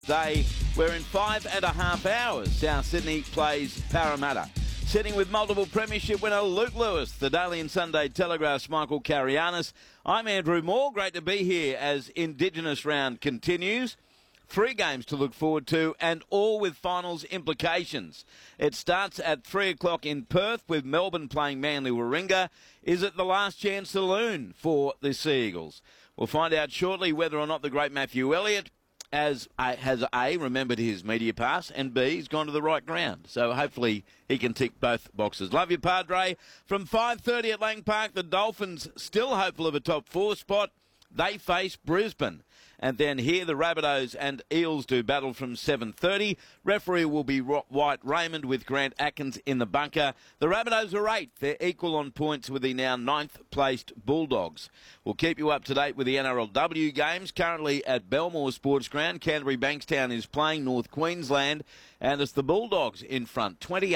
Day, where in 5.5 hours, South Sydney plays Parramatta. Sitting with multiple premiership winner Luke Lewis, the Daily and Sunday Telegraph's Michael Carianis. I'm Andrew Moore. Great to be here as Indigenous round continues. 3 games to look forward to, and all with finals implications. It starts at 3 o'clock in Perth with Melbourne playing Manly Warringah. Is it the last chance saloon for the Sea Eagles? We'll find out shortly whether or not the great Matthew Elliott has A, remembered his media pass, and B, he's gone to the right ground. So hopefully he can tick both boxes. Love you, Padre. From 5:30 at Lang Park, the Dolphins still hopeful of a top 4 spot. They face Brisbane. And then here the Rabbitohs and Eels do battle from 7:30. Referee will be White Raymond with Grant Atkins in the bunker. The Rabbitohs are 8th. They're equal on points with the now 9th-placed Bulldogs. We'll keep you up to date with the NRLW games. Currently at Belmore Sports Ground, Canterbury Bankstown is playing North Queensland. And it's the Bulldogs in front,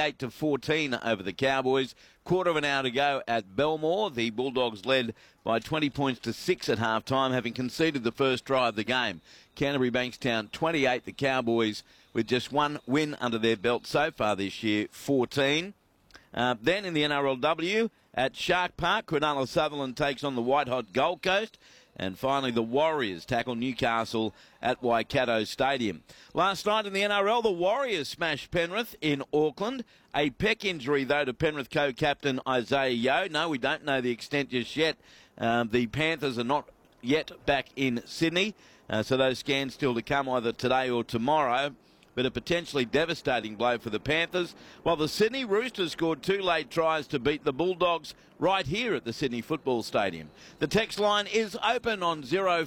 28-14 over the Cowboys. Quarter of an hour to go at Belmore. The Bulldogs led by 20 points to 6 at half-time, having conceded the first try of the game. Canterbury Bankstown 28, the Cowboys with just 1 win under their belt so far this year, 14. Then in the NRLW at Shark Park, Cronulla Sutherland takes on the white-hot Gold Coast. And finally, the Warriors tackle Newcastle at Waikato Stadium. Last night in the NRL, the Warriors smashed Penrith in Auckland. A pec injury, though, to Penrith co-captain Isaiah Yeo. No, we don't know the extent just yet. The Panthers are not yet back in Sydney, so those scans still to come either today or tomorrow. But a potentially devastating blow for the Panthers, while the Sydney Roosters scored 2 late tries to beat the Bulldogs right here at the Sydney Football Stadium. The text line is open on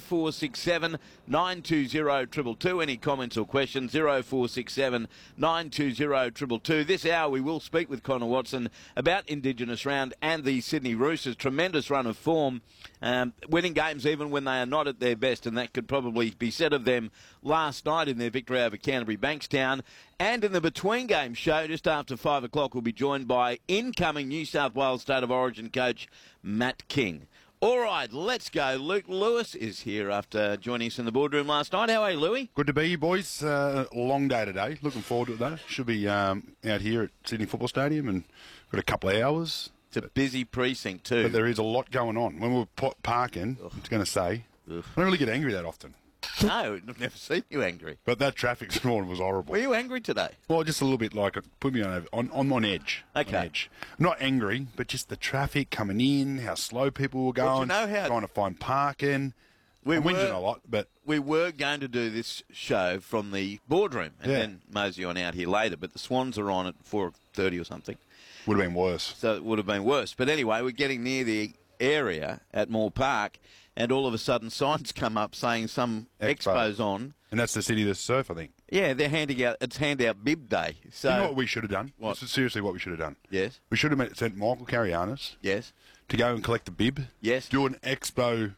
0467 920 222. Any comments or questions, 0467 920 222. This hour we will speak with Connor Watson about Indigenous round and the Sydney Roosters' tremendous run of form, winning games even when they are not at their best, and that could probably be said of them last night in their victory over Canterbury Bankstown. And in the Between Games show, just after 5 o'clock, we'll be joined by incoming New South Wales State of Origin coach Matt King. All right, let's go. Luke Lewis is here after joining us in the boardroom last night. How are you, Louie? Good to be here, boys. Long day today. Looking forward to it, though. Should be out here at Sydney Football Stadium and got a couple of hours. It's a busy precinct too. But there is a lot going on. When we were parking, I was going to say, I don't really get angry that often. No, I've never seen you angry. But that traffic this morning was horrible. Were you angry today? Well, just a little bit, like it put me on edge. Okay. On edge. Not angry, but just the traffic coming in, how slow people were going, Well, do you know how trying to find parking. I'm whinging a lot, but we were going to do this show from the boardroom and then mosey on out here later, but the Swans are on at 4:30 or something. would have been worse. So it would have been worse. But anyway, we're getting near the area at Moore Park, and all of a sudden signs come up saying some expo's on. And that's the City of the Surf, I think. Yeah, they're it's handout bib day. So you know what we should have done? What? This is seriously what we should have done. Yes. We should have sent Michael Carianis. Yes. To go and collect the bib. Yes. Do an expo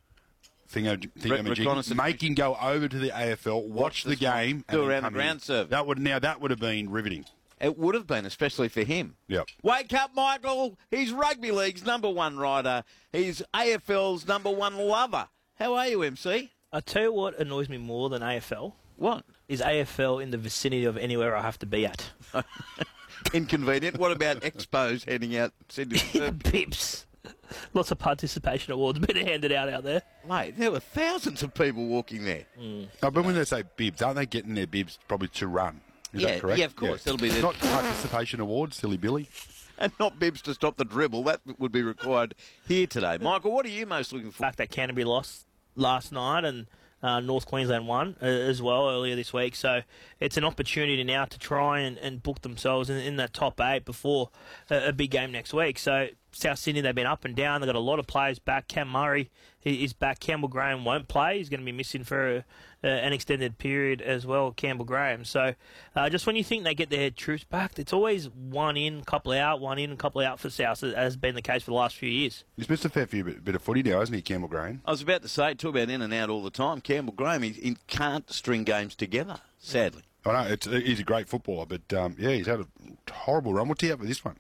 thingamajig. Make him go over to the AFL, watch the game. Do around the ground serve. That would have been riveting. It would have been, especially for him. Yep. Wake up, Michael. He's Rugby League's #1 rider. He's AFL's #1 lover. How are you, MC? I tell you what annoys me more than AFL. What? Is AFL in the vicinity of anywhere I have to be at. Inconvenient. What about expos heading out Sydney? Pips. Lots of participation awards being handed out there. Mate, there were thousands of people walking there. Oh, but when they say bibs, aren't they getting their bibs probably to run? Is that correct? Yeah, of course. Yeah. That'll be Not participation awards, silly Billy. And not bibs to stop the dribble. That would be required here today. Michael, what are you most looking The for? fact that Canterbury lost last night and North Queensland won as well earlier this week. So it's an opportunity now to try and book themselves in that top 8 before a big game next week. So South Sydney, they've been up and down. They've got a lot of players back. Cam Murray is back. Campbell Graham won't play. He's going to be missing for an extended period as well, Campbell Graham. So just when you think they get their troops back, it's always one in, couple out, one in, couple out for South, as has been the case for the last few years. He's missed a fair few bit of footy now, hasn't he, Campbell Graham? I was about to say, talk about in and out all the time. Campbell Graham, he can't string games together, sadly. I know, he's a great footballer, but he's had a horrible run. What's he have with this one?